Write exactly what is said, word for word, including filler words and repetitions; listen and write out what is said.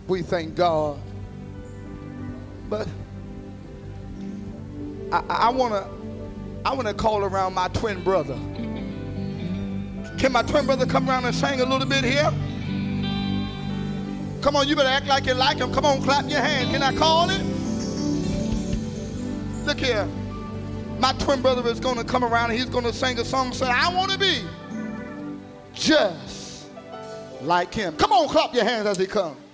We thank God. But I, I wanna I wanna call around my twin brother. Can my twin brother come around and sing a little bit here? Come on, you better act like you like him. Come on, clap your hands. Can I call it? Look here. My twin brother is gonna come around and he's gonna sing a song saying, I wanna be just like him. Come on, clap your hands as he comes.